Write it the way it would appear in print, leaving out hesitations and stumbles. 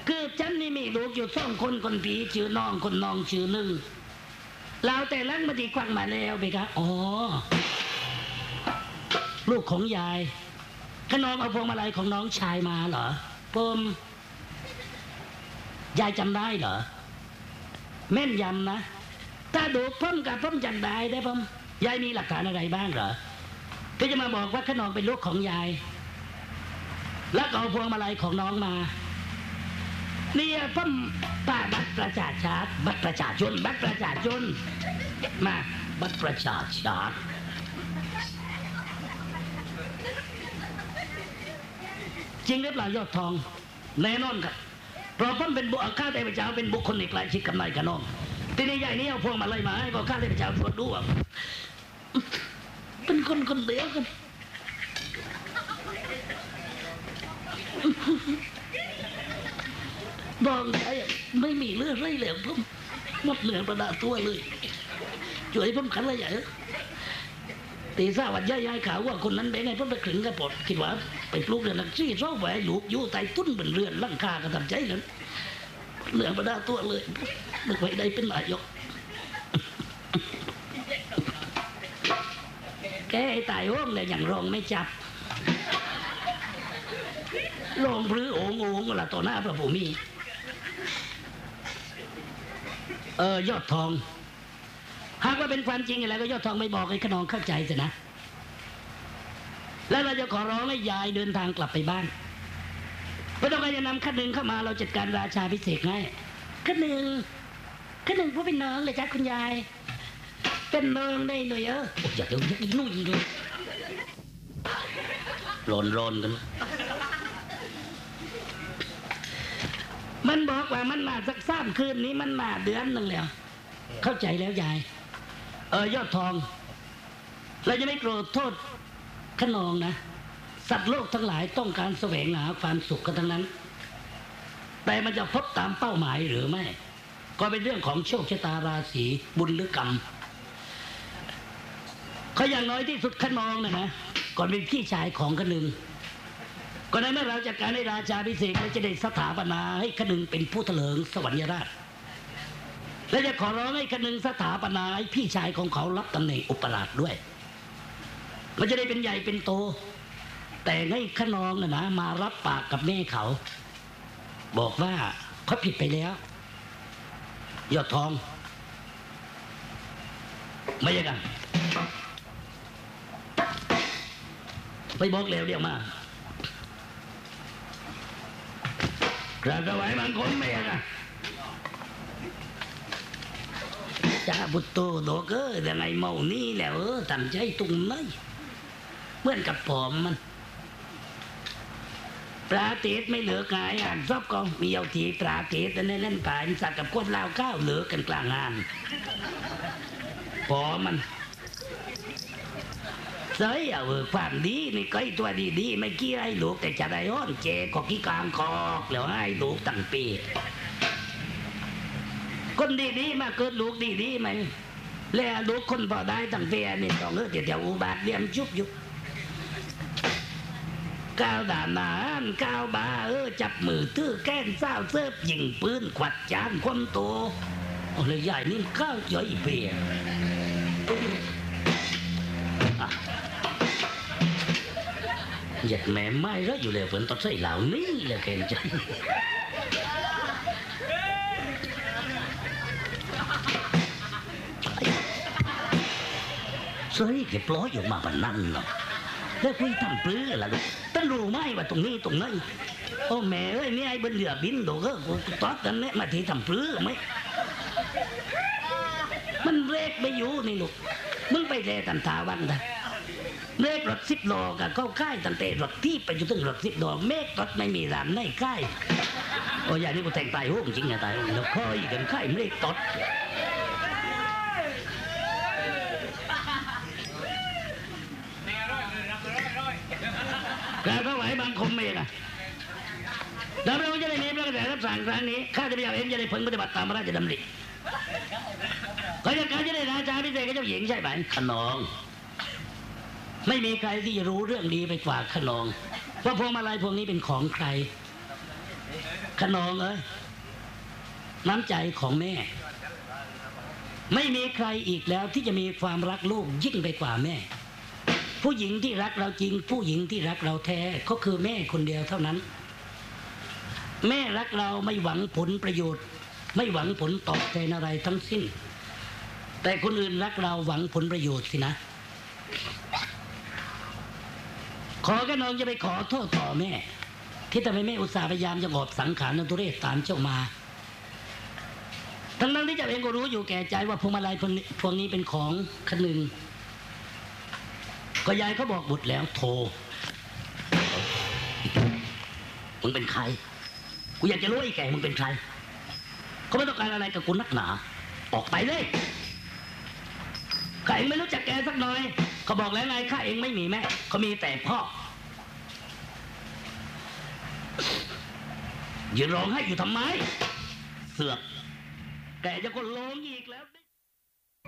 คือฉันนี่มีลูกอยู่2 คนคนผีชื่อน้องคนน้องชื่อหนึ่งแล้วแต่ลังมาดีควักมาแล้วไปครับอ๋อลูกของยายขน้องเอาพวงมาลัยของน้องชายมาเหรอผมยายจำได้เหรอแม่นยำนะถ้าดูผมกับผมจำได้ได้ผมยายมีหลักฐานอะไรบ้างเหรอก็จะมาบอกว่าขน้องเป็นลูกของยายแล้วก็เอาพวงมาลัยของน้องมานี่ผมป้าบัตรประชาชนบัตรประชาชนมาบัตรประชาชนจริงหรือเปล่ายอดทองแน่นอนครับเพราะผมเป็นบุคคลข้าแต่พระเจ้าเป็นบุคคลในใกล้ชิดกับนายกับน้องทีนี้ใหญ่นี้เอาพวงมาลัยมาให้ก็ข้าแต่พระเจ้าตรวจดูว่าเป็นคนเดียวกันบอกไอ้ไม่มีเลือดไหลเหลวผมหมดเหลืองประดาตัวเลยช่วยผมขันอะไรใหญ่ตีทราบว่าย่ายข่าวว่าคนนั้นเป็นไงผมไปขึงกระปดคิดว่าไปปลูกเรือนหลังซี่ร้องแหวลูกอยู่ใต้ตุ้นเป็นเรือนลังคากระทำใจนั้นเหลืองประดาตัวเลยนึกไว้ได้เป็นนายกแกตายห้องเลยอย่างรองไม่จับรองพรือโอ่งละต่อหน้าพระผู้มียอดทองหากว่าเป็นความจริงอะไรก็ยอดทองไม่บอกให้ขน้องเข้าใจสินะแล้วเราจะขอร้องให้ยายเดินทางกลับไปบ้านไม่ต้องการจะนำขั้นหนึ่งเข้ามาเราจัดการราชาพิเศษให้ขั้นหนึ่งผู้เป็นน้องเลยจ้ะคุณยายเป็นน้องได้หน่อยอย่าเดี๋ยวอีกนู่นดูร้อนกันมันบอกว่ามันมาสัก3 คืนนี้มันมาเดือนนึงแล้วเข้าใจแล้วยายยอดทองเราจะไม่โกรธโทษขนองนะสัตว์โลกทั้งหลายต้องการแสวงหาความสุขกันทั้งนั้นแต่มันจะพบตามเป้าหมายหรือไม่ก็เป็นเรื่องของโชคชะตาราศีบุญหรือกรรมเขาอย่างน้อยที่สุดขนองนะก่อนเป็นพี่ชายของขนึงก็ในเมื่อเราจัดการให้ราชาพิเศษและจะได้สถาปนาให้ขนึงเป็นผู้เถลิงสวรรยราชและจะขอร้องให้ขนึงสถาปนาให้พี่ชายของเขารับตำแหน่งอุปราชด้วยมันจะได้เป็นใหญ่เป็นโตแต่ให้ขนองนะมารับปากกับแม่เขาบอกว่าเขาผิดไปแล้วยอดทองไม่ใช่กันไปบอกแล้วเดี๋ยวมากราบถวายบังคมแม่กันจ่าบุตรโตโดกแต่ไงเมานี่แล้วตั้งใจตุงไม่เหมือนกับผมมันปลาเตดไม่เหลือกายอ่านซอบก็มีเอาทีปลาเตดแต่เล่นป่านสัตว์กับคนลาวก้าวเหลือกันกลางงานพอมันเสยความดีนี่ก็ไอ้ตัวดีๆไม่กี้ให้ลูกแต่จะได้อ้อนเจก็กี้กลางคอกแล้วให้ลูกตั้งปีคนดีๆมาเกิดลูกดีๆไหมแล้วลูกคนพอได้ตั้งเปียนี่ต้องเดี๋ยวอุบาทเลี้ยมชุบอยู่ก้าวด่านนานก้าวบาจับมือตื้อแก้นเศร้าเสิร์ฟยิงปืนขวัดจานคนโตโอ้เลยใหญ่นี่ก้าวย่อยเปียหยัดแม่ไม่แล้วอยู่เลยฝนตกใส่เหล่านี้เลยแกนใจเฮ้ยแกปล่อยอยู่มาแบบนั้นเนาะแล้วคุยทำปลื้ออะไรตั้งรู้ไหมว่าตรงนี้ตรงนั้นโอ้แม่เอ้ยนี่ไอ้บนเรือบินโดก็กูตอดกันเนี่ยมาที่ทำปลื้อไหมมันเบรกไม่อยู่นี่ลูกมึงไปแร่ตันทาวันได้เมฆรถ10 ล้อกับเข้าค่ายตั้งแต่รถที่ไปจนถึงรถ10 ล้อเมฆรถไม่มีรามในค่ายโอ้ยอย่างนี้กูแต่งตายโหงจริงไงตายแล้วค่อยกันค่ายเมฆรถกล่าวถวายบังคมเมฆแล้วเราจะได้เนบแล้วแต่รับสั่งครั้งนี้ข้าจะพยายามเอ็นจะได้พึงปฏิบัติตามพระราชดำริเขาจะการจะได้ราชาพิเศษกับเจ้าหญิงใช่ไหมขนองไม่มีใครที่จะรู้เรื่องดีไปกว่าขนองว่าพวงมาลัยพวงนี้เป็นของใครขนองเอ้ยน้ำใจของแม่ไม่มีใครอีกแล้วที่จะมีความรักลูกยิ่งไปกว่าแม่ผู้หญิงที่รักเราจริงผู้หญิงที่รักเราแท้ก็คือแม่คนเดียวเท่านั้นแม่รักเราไม่หวังผลประโยชน์ไม่หวังผลตอบแทนอะไรทั้งสิ้นแต่คนอื่นรักเราหวังผลประโยชน์สินะขอแค่น้องจะไปขอโทษต่อแม่ที่ทำให้แม่อุตส่าห์พยายามจะหอบสังขารนทุเรศตามเจ้ามาทั้งนั้นที่เจ้าเองก็รู้อยู่แก่ใจว่าพวงมาลัยพวงนี้เป็นของคนึงก็ยายเขาบอกบุตรแล้วโทรมึงเป็นใครกูอยากจะรู้ไอ้แก่มึงเป็นใครเขาไม่ต้องการอะไรกับกูนักหนาออกไปเลยข้าเองไม่รู้จักแกสักหน่อยเขาบอกแล้วไงข้าเองไม่มีแม่เขามีแต่พ่อยืนร้องไห้อยู่ทำไมเสือกแกจะคนร้องอีกแล้ว